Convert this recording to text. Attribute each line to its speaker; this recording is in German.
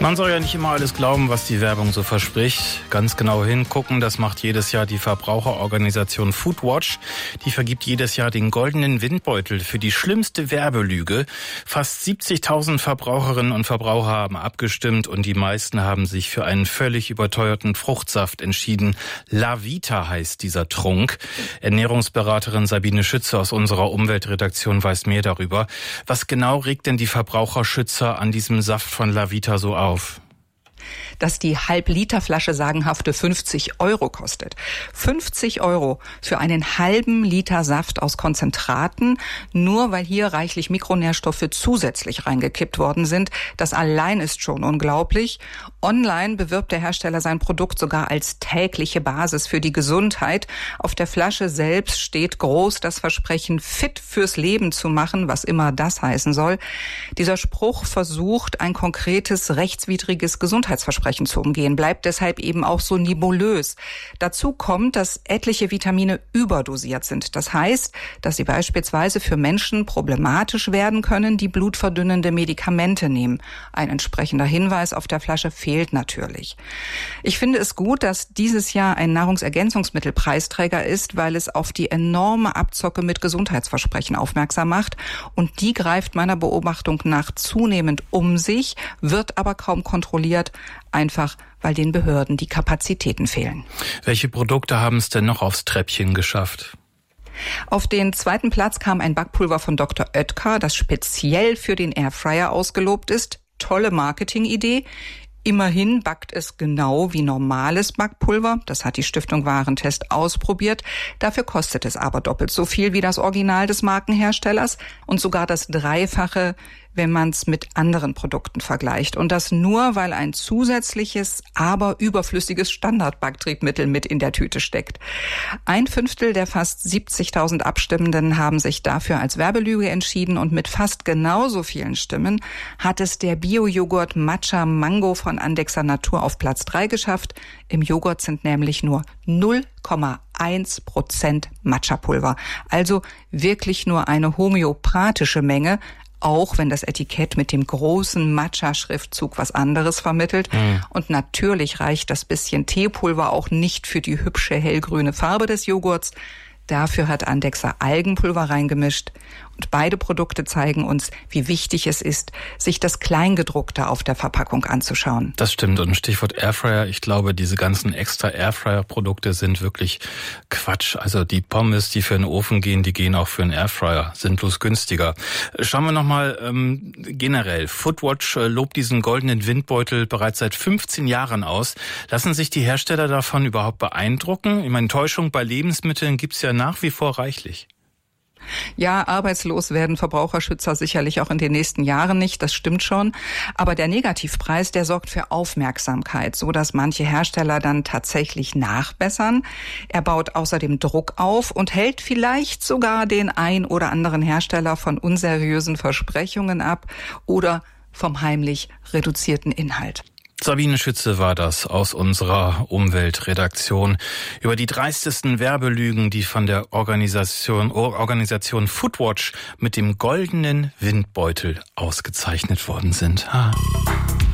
Speaker 1: Man soll ja nicht immer alles glauben, was die Werbung so verspricht. Ganz genau hingucken, das macht jedes Jahr die Verbraucherorganisation Foodwatch. Die vergibt jedes Jahr den goldenen Windbeutel für die schlimmste Werbelüge. Fast 70.000 Verbraucherinnen und Verbraucher haben abgestimmt und die meisten haben sich für einen völlig überteuerten Fruchtsaft entschieden. LaVita heißt dieser Trunk. Ernährungsberaterin Sabine Schütze aus unserer Umweltredaktion weiß mehr darüber. Was genau regt denn die Verbraucherschützer an diesem Saft von LaVita so auf?
Speaker 2: Dass die Halb-Liter-Flasche sagenhafte 50 € kostet. 50 € für einen halben Liter Saft aus Konzentraten, nur weil hier reichlich Mikronährstoffe zusätzlich reingekippt worden sind. Das allein ist schon unglaublich. Online bewirbt der Hersteller sein Produkt sogar als tägliche Basis für die Gesundheit. Auf der Flasche selbst steht groß das Versprechen, fit fürs Leben zu machen, was immer das heißen soll. Dieser Spruch versucht, ein konkretes, rechtswidriges Gesundheitsversprechen zu umgehen, bleibt deshalb eben auch so nebulös. Dazu kommt, dass etliche Vitamine überdosiert sind. Das heißt, dass sie beispielsweise für Menschen problematisch werden können, die blutverdünnende Medikamente nehmen. Ein entsprechender Hinweis auf der Flasche fehlt natürlich. Ich finde es gut, dass dieses Jahr ein Nahrungsergänzungsmittel Preisträger ist, weil es auf die enorme Abzocke mit Gesundheitsversprechen aufmerksam macht. Und die greift meiner Beobachtung nach zunehmend um sich, wird aber kaum kontrolliert, einfach weil den Behörden die Kapazitäten fehlen.
Speaker 1: Welche Produkte haben es denn noch aufs Treppchen geschafft?
Speaker 2: Auf den zweiten Platz kam ein Backpulver von Dr. Oetker, das speziell für den Airfryer ausgelobt ist. Tolle Marketingidee. Immerhin backt es genau wie normales Backpulver. Das hat die Stiftung Warentest ausprobiert. Dafür kostet es aber doppelt so viel wie das Original des Markenherstellers und sogar das Dreifache, wenn man es mit anderen Produkten vergleicht. Und das nur, weil ein zusätzliches, aber überflüssiges Standardbacktriebmittel mit in der Tüte steckt. 1/5 der fast 70.000 Abstimmenden haben sich dafür als Werbelüge entschieden und mit fast genauso vielen Stimmen hat es der Bio-Joghurt Matcha Mango von Andexer Natur auf Platz 3 geschafft. Im Joghurt sind nämlich nur 0,1% Matcha-Pulver. Also wirklich nur eine homöopathische Menge, auch wenn das Etikett mit dem großen Matcha-Schriftzug was anderes vermittelt. Und natürlich reicht das bisschen Teepulver auch nicht für die hübsche hellgrüne Farbe des Joghurts. Dafür hat Andexer Algenpulver reingemischt. Und beide Produkte zeigen uns, wie wichtig es ist, sich das Kleingedruckte auf der Verpackung anzuschauen.
Speaker 1: Das stimmt. Und Stichwort Airfryer. Ich glaube, diese ganzen extra Airfryer-Produkte sind wirklich Quatsch. Also die Pommes, die für den Ofen gehen, die gehen auch für einen Airfryer. Sind bloß günstiger. Schauen wir nochmal generell. Foodwatch lobt diesen goldenen Windbeutel bereits seit 15 Jahren aus. Lassen sich die Hersteller davon überhaupt beeindrucken? Ich meine, Enttäuschung bei Lebensmitteln gibt's ja nach wie vor reichlich.
Speaker 2: Ja, arbeitslos werden Verbraucherschützer sicherlich auch in den nächsten Jahren nicht, das stimmt schon. Aber der Negativpreis, der sorgt für Aufmerksamkeit, so dass manche Hersteller dann tatsächlich nachbessern. Er baut außerdem Druck auf und hält vielleicht sogar den ein oder anderen Hersteller von unseriösen Versprechungen ab oder vom heimlich reduzierten Inhalt.
Speaker 1: Sabine Schütze war das aus unserer Umweltredaktion über die dreistesten Werbelügen, die von der Organisation Foodwatch mit dem goldenen Windbeutel ausgezeichnet worden sind.